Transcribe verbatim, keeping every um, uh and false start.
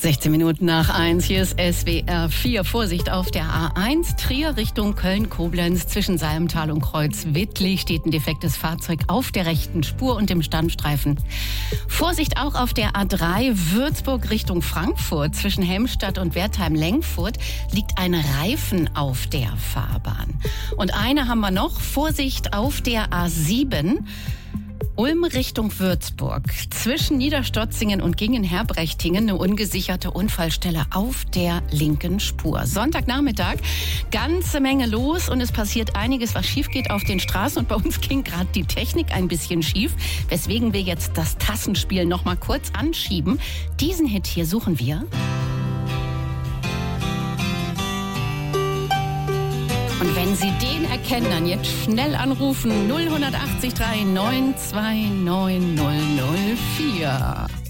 sechzehn Minuten nach eins, hier ist S W R vier. Vorsicht auf der A eins, Trier Richtung Köln-Koblenz. Zwischen Salmtal und Kreuz-Wittlich steht ein defektes Fahrzeug auf der rechten Spur und dem Standstreifen. Vorsicht auch auf der A drei, Würzburg Richtung Frankfurt. Zwischen Helmstadt und Wertheim-Lengfurt liegt ein Reifen auf der Fahrbahn. Und eine haben wir noch, Vorsicht auf der A sieben. Ulm Richtung Würzburg. Zwischen Niederstotzingen und Gingen-Herbrechtingen eine ungesicherte Unfallstelle auf der linken Spur. Sonntagnachmittag, ganze Menge los und es passiert einiges, was schief geht auf den Straßen. Und bei uns ging gerade die Technik ein bisschen schief, weswegen wir jetzt das Tassenspiel noch mal kurz anschieben. Diesen Hit hier suchen wir. Und wenn Sie den erkennen, dann jetzt schnell anrufen null acht drei neun zwei neun null null vier.